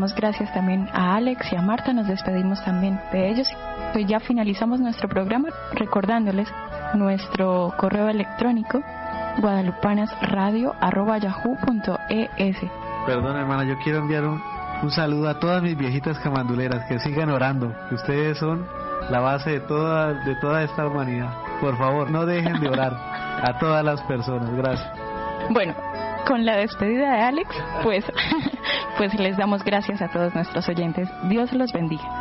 damos gracias también a Alex y a Marta, nos despedimos también de ellos. Pues ya finalizamos nuestro programa recordándoles nuestro correo electrónico guadalupanasradio@yahoo.es. Perdón, hermana, yo quiero enviar un saludo a todas mis viejitas camanduleras, que sigan orando, que ustedes son la base de toda esta humanidad. Por favor, no dejen de orar a todas las personas. Gracias. Bueno, con la despedida de Alex, pues les damos gracias a todos nuestros oyentes. Dios los bendiga.